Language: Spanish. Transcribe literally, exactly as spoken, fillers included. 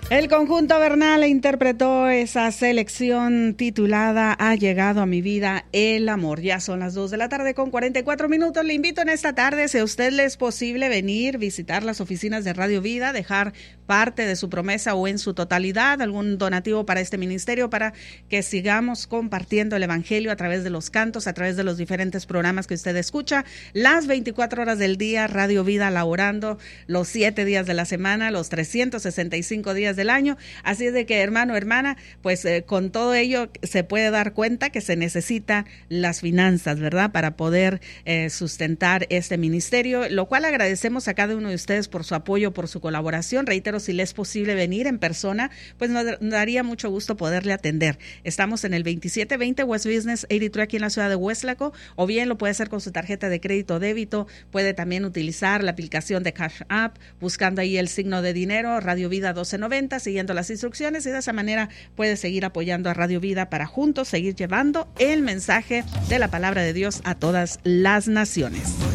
El conjunto Bernal interpretó esa selección titulada Ha llegado a mi vida el amor. Ya son las dos de la tarde con cuarenta y cuatro minutos. Le invito en esta tarde, si a usted le es posible, venir, visitar las oficinas de Radio Vida, dejar parte de su promesa o en su totalidad algún donativo para este ministerio, para que sigamos compartiendo el evangelio a través de los cantos, a través de los diferentes programas que usted escucha, las veinticuatro horas del día, Radio Vida laborando los siete días de la semana, los trescientos sesenta y cinco días del año. Así es de que, hermano, hermana, pues eh, con todo ello se puede dar cuenta que se necesitan las finanzas, ¿verdad?, para poder eh, sustentar este ministerio, lo cual agradecemos a cada uno de ustedes por su apoyo, por su colaboración. Reitero, si le es posible venir en persona, pues nos daría mucho gusto poderle atender. Estamos en el veintisiete veinte West Business ochenta y tres aquí en la ciudad de Hueslaco, o bien lo puede hacer con su tarjeta de crédito o débito. Puede también utilizar la aplicación de Cash App, buscando ahí el signo de dinero, Radio Vida doce noventa, siguiendo las instrucciones, y de esa manera puede seguir apoyando a Radio Vida para juntos seguir llevando el mensaje de la palabra de Dios a todas las naciones.